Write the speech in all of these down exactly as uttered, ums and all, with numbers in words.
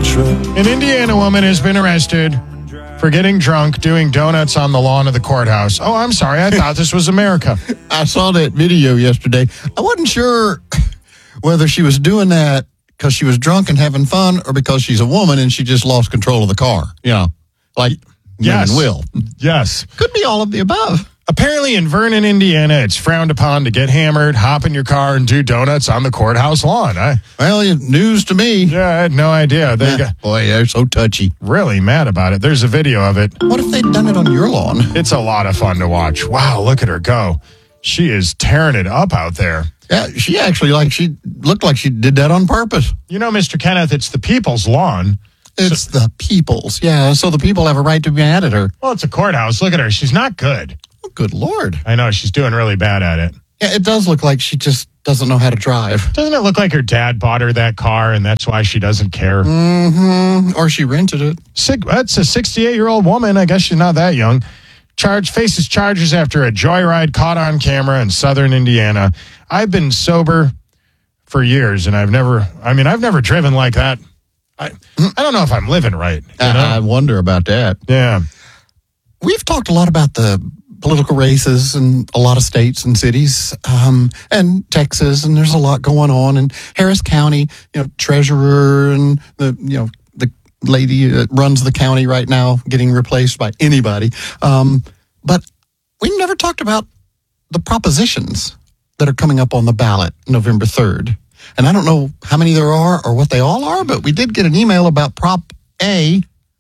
An Indiana woman has been arrested for getting drunk doing donuts on the lawn of the courthouse. Oh, I'm sorry. I thought this was America. I saw that video yesterday. I wasn't sure whether she was doing that because she was drunk and having fun or because she's a woman and she just lost control of the car. You know, like Yes. women will. Yes. Could be all of the above. Apparently in Vernon, Indiana, it's frowned upon to get hammered, hop in your car, and do donuts on the courthouse lawn. I, Well, news to me. yeah, I had no idea. They Yeah. got Boy, they're so touchy. really mad about it. There's a video of it. What if they'd done it on your lawn? It's a lot of fun to watch. Wow, look at her go. She is tearing it up out there. Yeah, she actually, like, she looked like she did that on purpose. You know, Mister Kenneth, it's the people's lawn. It's the people's. Yeah, so the people have a right to be mad at her. Well, it's a courthouse. Look at her. She's not good. Oh, good Lord. I know. She's doing really bad at it. Yeah, it does look like she just doesn't know how to drive. Doesn't it look like her dad bought her that car and that's why she doesn't care? Mm-hmm. Or she rented it. Sick, that's a sixty-eight-year-old woman. I guess she's not that young. Charge faces charges after a joyride caught on camera in southern Indiana. I've been sober for years, and I've never, I mean, I've never driven like that. I, I don't know if I'm living right. You know? I wonder about that. Yeah. We've talked a lot about the political races in a lot of states and cities, um, and Texas, and there's a lot going on. And Harris County, you know, treasurer and the, you know, the lady that runs the county right now getting replaced by anybody. Um, but we never talked about the propositions that are coming up on the ballot November third. And I don't know how many there are or what they all are, but we did get an email about Prop A.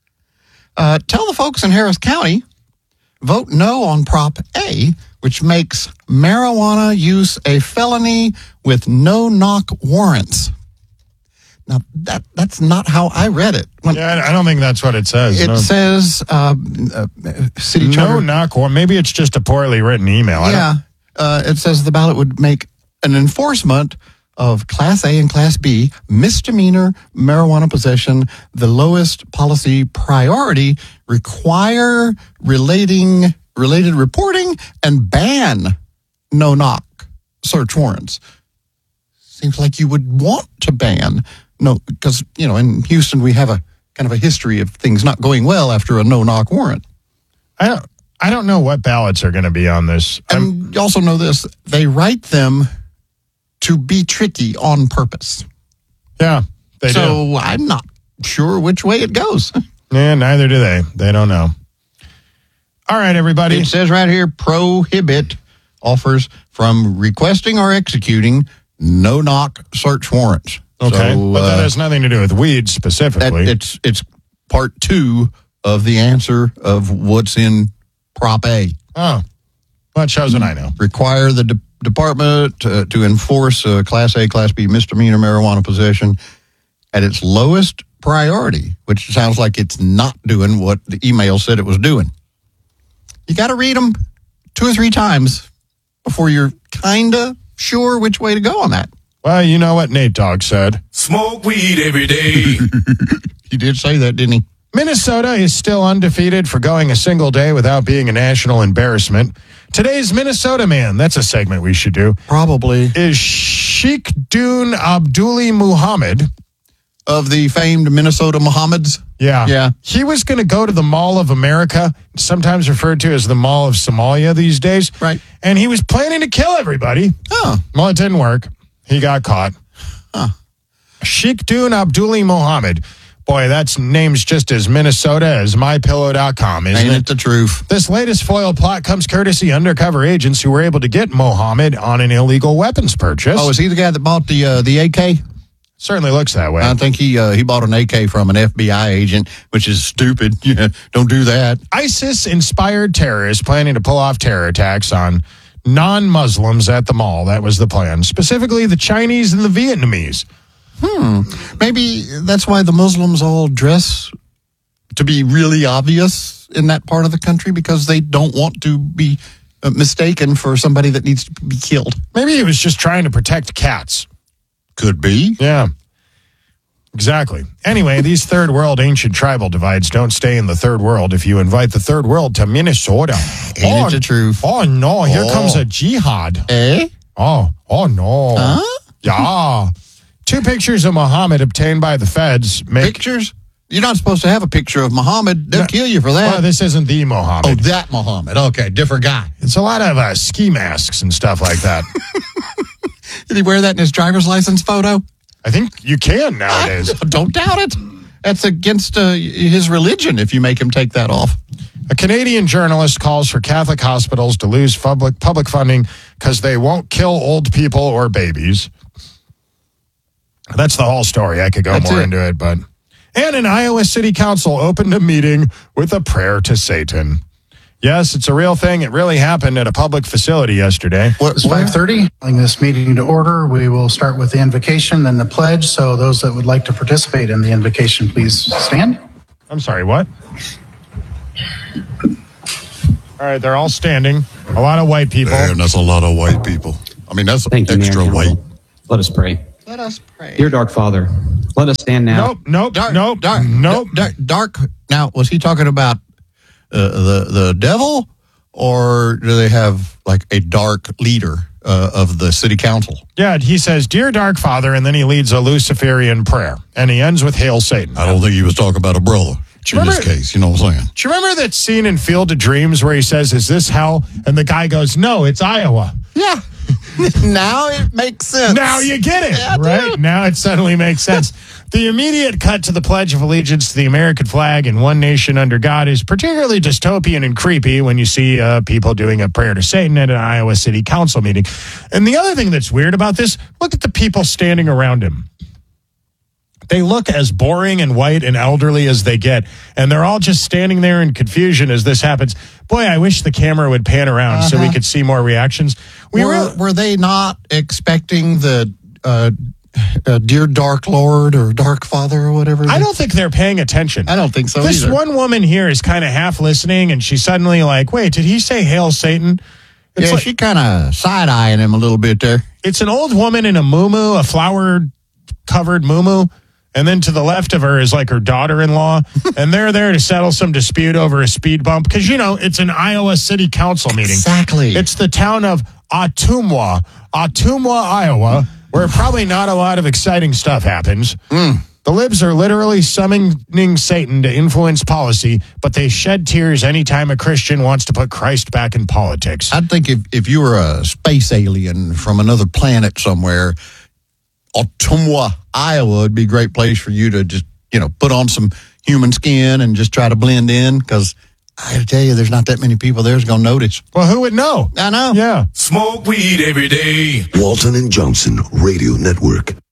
Uh, tell the folks in Harris County, vote no on Prop A, which makes marijuana use a felony with no-knock warrants. Now, that that's not how I read it. When Yeah, I don't think that's what it says. it no. says uh, uh, city No charter. knock, or maybe it's just a poorly written email. I don't- Yeah, uh, it says the ballot would make an enforcement of Class A and Class B misdemeanor marijuana possession the lowest policy priority, require relating related reporting, and ban no-knock search warrants. Seems like you would want to ban no, because you know in Houston we have a kind of a history of things not going well after a no-knock warrant. I don't. I don't know what ballots are going to be on this. I'm- And you also know this, they write them to be tricky on purpose. yeah, they do. so I'm not sure which way it goes. Yeah, neither do they. They don't know. All right, everybody. It says right here, prohibit offers from requesting or executing no-knock search warrants. Okay, So, but that uh, has nothing to do with weed that, specifically. it's, it's part two of the answer of what's in Prop A. oh, well, it shows what I know. Require the de- department uh, to enforce uh, Class A, Class B misdemeanor marijuana possession at its lowest priority, which sounds like it's not doing what the email said it was doing. You got to read them two or three times before you're kind of sure which way to go on that. Well, you know what Nate Dogg said. Smoke weed every day. He did say that, didn't he? Minnesota is still undefeated for going a single day without being a national embarrassment. Today's Minnesota man, that's a segment we should do, Probably. is Sheikh Dune Abduli Muhammad. Of the famed Minnesota Mohammeds. Yeah. Yeah. He was going to go to the Mall of America, sometimes referred to as the Mall of Somalia these days. Right. And he was planning to kill everybody. Oh, Well, it didn't work. He got caught. Huh. Sheikh Dune Abduli Muhammad. Boy, that's name's just as Minnesota as my pillow dot com, isn't ain't it? it the truth? This latest foil plot comes courtesy undercover agents who were able to get Mohammed on an illegal weapons purchase. Oh, is he the guy that bought the uh, the A K? Certainly looks that way. I think he uh, he bought an A K from an F B I agent, which is stupid. Yeah, don't do that. ISIS-inspired terrorists planning to pull off terror attacks on non-Muslims at the mall. That was the plan. Specifically, the Chinese and the Vietnamese. Maybe that's why the Muslims all dress to be really obvious in that part of the country, because they don't want to be uh, mistaken for somebody that needs to be killed. Maybe he was just trying to protect cats. Could be. Yeah. Exactly. Anyway, these third world ancient tribal divides don't stay in the third world if you invite the third world to Minnesota. Ain't it the truth? Oh, no. Here Oh. comes a jihad. Eh? Oh, oh, no. Huh? Yeah. Two pictures of Muhammad obtained by the feds make... Pictures? You're not supposed to have a picture of Muhammad. They'll No. kill you for that. Well, this isn't the Muhammad. Oh, that Muhammad. Okay, different guy. It's a lot of uh, ski masks and stuff like that. Did he wear that in his driver's license photo? I think you can nowadays. Don't doubt it. That's against uh, his religion if you make him take that off. A Canadian journalist calls for Catholic hospitals to lose public public funding because they won't kill old people or babies. That's the whole story. I could go That's more it. into it, but... And an Iowa City Council opened a meeting with a prayer to Satan. Yes, it's a real thing. It really happened at a public facility yesterday. What, It's five thirty. Calling this meeting to order. We will start with the invocation, then the pledge. So those that would like to participate in the invocation, please stand. I'm sorry, what? All right, they're all standing. A lot of white people. Man, that's a lot of white people. I mean, that's Thank you, extra Mayor white. Campbell. Let us pray. Let us pray. Dear Dark Father, let us stand now. Nope, nope, Dark, nope, dark, nope. Dark, dark. Now, was he talking about uh, the the devil, or do they have like a dark leader uh, of the city council? Yeah, he says, Dear Dark Father, and then he leads a Luciferian prayer. And he ends with Hail Satan. I don't think he was talking about a brother in Remember- this case. You know what I'm saying? Do you remember that scene in Field of Dreams where he says, is this hell? And the guy goes, no, it's Iowa. Yeah. Now it makes sense. Now you get it, Yeah, I do. right? Now it suddenly makes sense. The immediate cut to the Pledge of Allegiance to the American flag and one nation under God is particularly dystopian and creepy when you see uh, people doing a prayer to Satan at an Iowa City Council meeting. And the other thing that's weird about this, look at the people standing around him. They look as boring and white and elderly as they get, and they're all just standing there in confusion as this happens. Boy, I wish the camera would pan around uh-huh. so we could see more reactions. We were, were, were they not expecting the uh, uh, Dear Dark Lord or Dark Father or whatever? I don't think they're paying attention. I don't think so This either. one woman here is kind of half listening, and she's suddenly like, wait, did he say Hail Satan? It's yeah, like, she kind of side-eyeing him a little bit there. it's an old woman in a muumuu, a flower-covered muumuu. And then to the left of her is like her daughter-in-law. And they're there to settle some dispute over a speed bump. Because, you know, it's an Iowa City Council meeting. Exactly. It's the town of Ottumwa, Ottumwa, Iowa, where probably not a lot of exciting stuff happens. Mm. The libs are literally summoning Satan to influence policy, but they shed tears anytime a Christian wants to put Christ back in politics. I'd think if, if you were a space alien from another planet somewhere, Ottumwa, Iowa would be a great place for you to just, you know, put on some human skin and just try to blend in, because I tell you, there's not that many people there's going to notice. Well, who would know? I know. Yeah. Smoke weed every day. Walton and Johnson Radio Network.